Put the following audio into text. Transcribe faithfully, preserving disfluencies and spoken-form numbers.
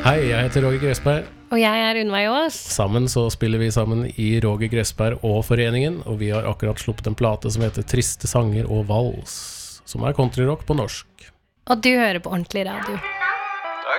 Hei, jeg heter Roger Gressberg. Og jeg er Unnveig Ås. Sammen så spiller vi sammen i Roger Gressberg og Foreningen, og vi har akkurat sluppet en plate som heter Triste sanger og vals, som er countryrock på norsk. Og du hører på Ordentlig Radio.